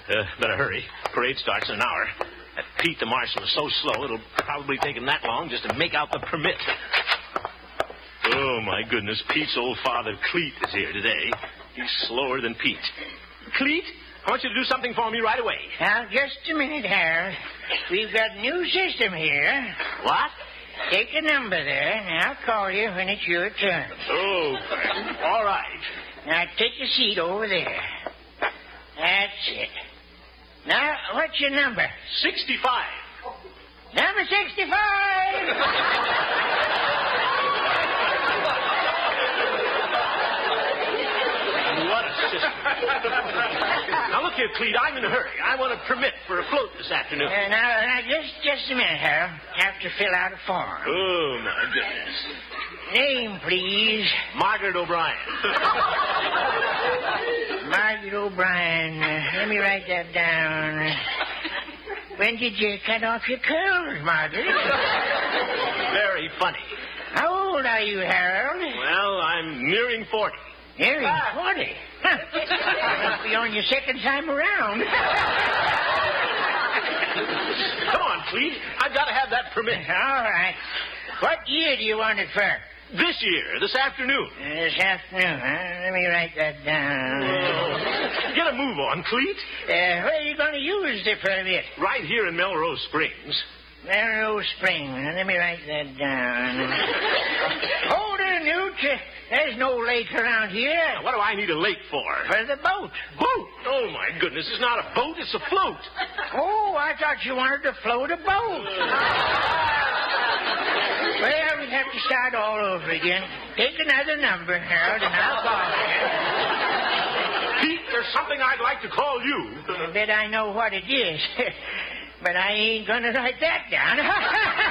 Better hurry. Parade starts in an hour. That Pete the marshal is so slow, it'll probably take him that long just to make out the permit. Oh, my goodness. Pete's old father, Cleet, is here today. He's slower than Pete. Cleet, I want you to do something for me right away. Now, just a minute, Harold. We've got a new system here. What? Take a number there, and I'll call you when it's your turn. Oh, all right. Now, take a seat over there. That's it. Now, what's your number? 65. Number 65! What a system. Now, look here, Cleet, I'm in a hurry. I want a permit for a float this afternoon. Now, just a minute, Harold. Have to fill out a form. Oh, my goodness. Name, please. Margaret O'Brien. Margaret O'Brien. Let me write that down. When did you cut off your curls, Margaret? Very funny. How old are you, Harold? Well, I'm nearing 40. Nearing 40? Huh. Must be on your second time around. Come on, Cleet. I've got to have that permit. All right. What year do you want it for? This year, this afternoon. This afternoon, huh? Let me write that down. Get a move on, Cleet. Where are you going to use the permit? Right here in Melrose Springs. Melrose Springs. Let me write that down. Hold it, Newt. There's no lake around here. Now, what do I need a lake for? For the boat. Boat? Oh, my goodness. It's not a boat. It's a float. Oh, I thought you wanted to float a boat. Well, we have to start all over again. Take another number, Harold, and I'll call you. Pete, there's something I'd like to call you. I bet I know what it is. But I ain't going to write that down.